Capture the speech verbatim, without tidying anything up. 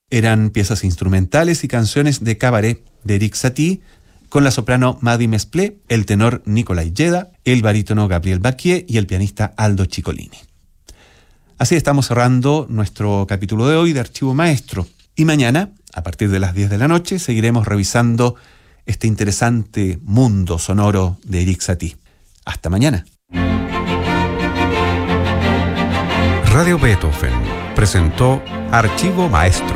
Eran piezas instrumentales y canciones de cabaret de Erik Satie, con la soprano Maddie Mesplé, el tenor Nicolai Yeda, el barítono Gabriel Baquier y el pianista Aldo Ciccolini. Así estamos cerrando nuestro capítulo de hoy de Archivo Maestro. Y mañana, a partir de las diez de la noche, seguiremos revisando este interesante mundo sonoro de Erik Satie. Hasta mañana. Radio Beethoven presentó Archivo Maestro.